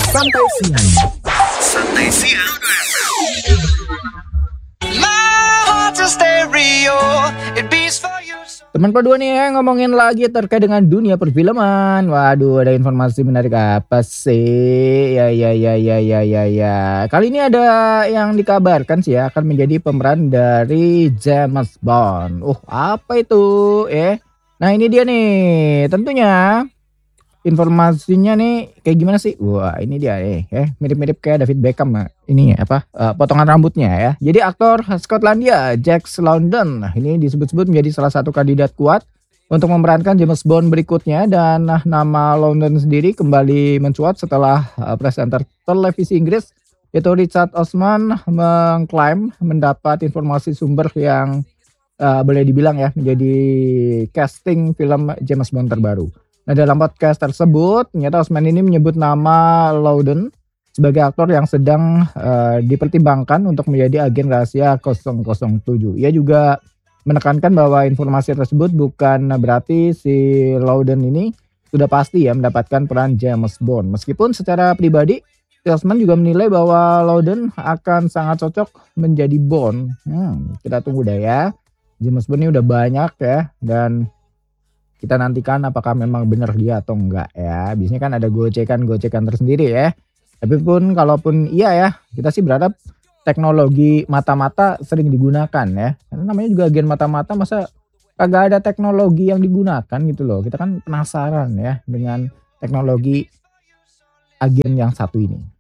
Santai siang. Santai siang. Teman kedua nih ya, ngomongin lagi terkait dengan dunia perfilman. Waduh, ada informasi menarik apa sih? Ya. Kali ini ada yang dikabarkan sih ya akan menjadi pemeran dari James Bond. Apa itu? Nah ini dia nih. Tentunya informasinya nih kayak gimana sih? Wah, ini dia mirip-mirip kayak David Beckham. Ini potongan rambutnya ya. Jadi aktor Skotlandia Jack London ini disebut-sebut menjadi salah satu kandidat kuat untuk memerankan James Bond berikutnya, dan nama London sendiri kembali mencuat setelah presenter televisi Inggris yaitu Richard Osman mengklaim mendapat informasi sumber yang boleh dibilang ya menjadi casting film James Bond terbaru. Nah, dalam podcast tersebut ternyata Osman ini menyebut nama Loudon sebagai aktor yang sedang dipertimbangkan untuk menjadi agen rahasia 007. Ia juga menekankan bahwa informasi tersebut bukan berarti si Loudon ini sudah pasti ya mendapatkan peran James Bond. Meskipun secara pribadi Osman juga menilai bahwa Loudon akan sangat cocok menjadi Bond. Kita tunggu deh ya. James Bond ini udah banyak ya, dan kita nantikan apakah memang benar dia atau enggak ya. Biasanya kan ada gocekan tersendiri ya. Tapi pun kalaupun iya ya, kita sih berharap teknologi mata-mata sering digunakan ya. Karena namanya juga agen mata-mata, masa kagak ada teknologi yang digunakan gitu loh. Kita kan penasaran ya dengan teknologi agen yang satu ini.